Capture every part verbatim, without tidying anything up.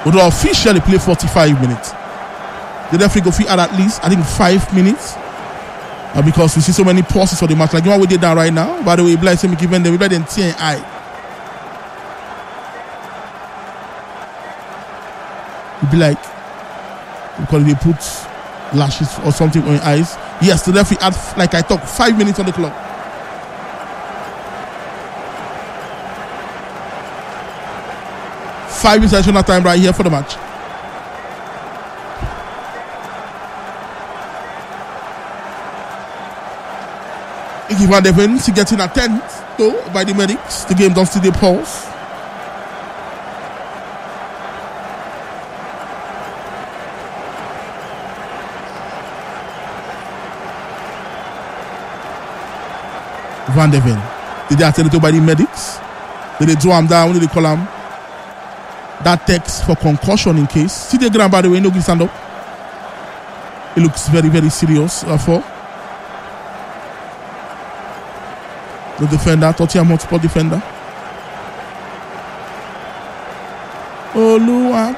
But officially play forty-five minutes. The referee go fit add at least, I think, five minutes. Uh, because we see so many pauses for the match. Like the one we did down right now. By the way, Blake said me giving them, we better than T and I. It'd be like, because they put lashes or something on your eyes. Yes, the referee had, like I talked, five minutes on the clock. Five minutes additional time right here for the match. Van de Ven is getting attended though by the medics. The game does still pause. Van de Ven. Did they attend to by the medics? Did they draw him down? Did they call him? That text for concussion in case. See the ground by the way, no good stand up. It looks very, very serious uh, for the defender, Tottenham Hotspur defender. Oluwa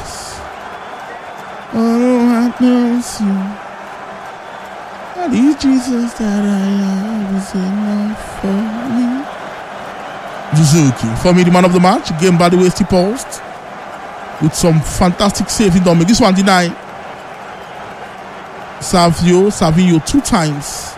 Oluwa knows you. And it's Jesus that I am is enough for me. Juzuki, for me, the man of the match. Game by the way, still paused with some fantastic saving. Don't make this one deny. Savio, Savio two times.